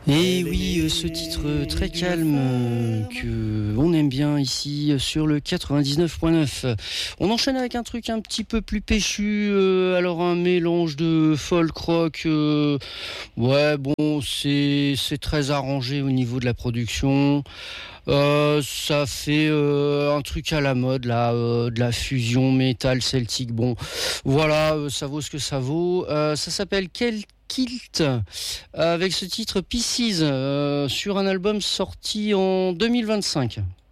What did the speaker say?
Et oui, ce titre très calme que on aime bien ici sur le 99.9. On enchaîne avec un truc un petit peu plus péchu, alors un mélange de folk rock. Ouais, bon, c'est très arrangé au niveau de la production. Ça fait un truc à la mode là, de la fusion métal celtique. Bon, voilà, ça vaut ce que ça vaut. Ça s'appelle Kilt avec ce titre Pieces sur un album sorti en 2025.